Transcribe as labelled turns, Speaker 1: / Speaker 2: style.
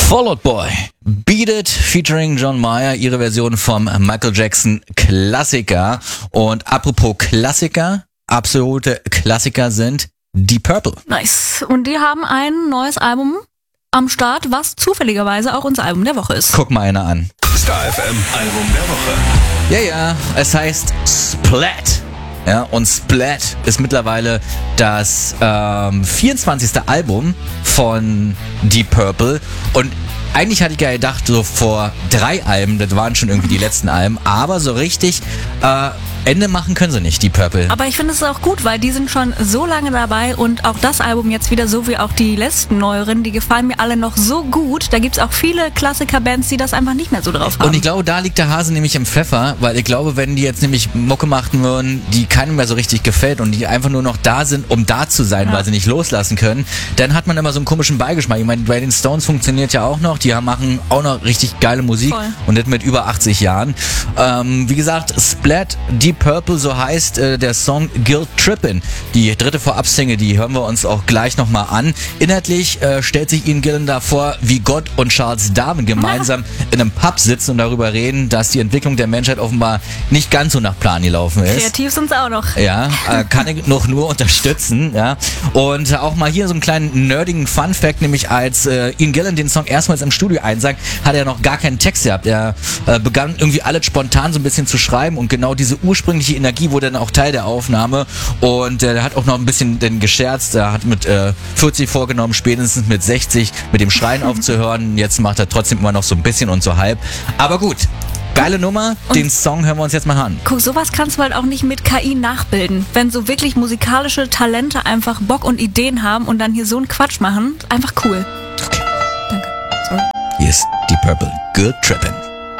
Speaker 1: Fall Out Boy, Beat It featuring John Mayer, ihre Version vom Michael Jackson Klassiker. Und apropos Klassiker, absolute Klassiker sind Deep Purple.
Speaker 2: Nice. Und die haben ein neues Album am Start, was zufälligerweise auch unser Album der Woche ist.
Speaker 1: Guck mal einer an.
Speaker 3: Star FM Album der Woche.
Speaker 1: Ja, es heißt Splat. Ja, und Splat ist mittlerweile das 24. Album von Deep Purple. Und eigentlich hatte ich ja gedacht, so vor 3 Alben, das waren schon irgendwie die letzten Alben, aber so richtig Ende machen können sie nicht, Deep Purple.
Speaker 2: Aber ich finde es auch gut, weil die sind schon so lange dabei und auch das Album jetzt wieder, so wie auch die letzten neueren, die gefallen mir alle noch so gut. Da gibt's auch viele Klassiker-Bands, die das einfach nicht mehr so drauf haben.
Speaker 1: Und ich glaube, da liegt der Hase nämlich im Pfeffer, weil ich glaube, wenn die jetzt nämlich Mucke machen würden, die keinem mehr so richtig gefällt und die einfach nur noch da sind, um da zu sein, weil sie nicht loslassen können, dann hat man immer so einen komischen Beigeschmack. Ich meine, die Rolling Stones funktioniert ja auch noch, die machen auch noch richtig geile Musik.
Speaker 2: Voll.
Speaker 1: Und das mit über 80 Jahren. Wie gesagt, Splat, Deep Purple, so heißt der Song Guilt Trippin'. Die dritte Vorab-Single, die hören wir uns auch gleich nochmal an. Inhaltlich stellt sich Ian Gillan da vor, wie Gott und Charles Darwin gemeinsam in einem Pub sitzen und darüber reden, dass die Entwicklung der Menschheit offenbar nicht ganz so nach Plan gelaufen ist.
Speaker 2: Kreativ sind sie auch noch.
Speaker 1: Ja, kann ich noch nur unterstützen. Ja. Und auch mal hier so einen kleinen nerdigen Fun-Fact, nämlich als Ian Gillan den Song erstmals im Studio einsang, hat er noch gar keinen Text gehabt. Er begann irgendwie alles spontan so ein bisschen zu schreiben und genau diese ursprüngliche Energie wurde dann auch Teil der Aufnahme und er hat auch noch ein bisschen denn gescherzt. Er hat mit 40 vorgenommen, spätestens mit 60 mit dem Schreien aufzuhören. Jetzt macht er trotzdem immer noch so ein bisschen und so halb. Aber gut. Geile Nummer, den Song hören wir uns jetzt mal an.
Speaker 2: Guck, sowas kannst du halt auch nicht mit KI nachbilden. Wenn so wirklich musikalische Talente einfach Bock und Ideen haben und dann hier so einen Quatsch machen, einfach cool.
Speaker 1: Okay.
Speaker 2: Danke. Sorry.
Speaker 1: Hier ist Deep Purple, Guilt Trippin'.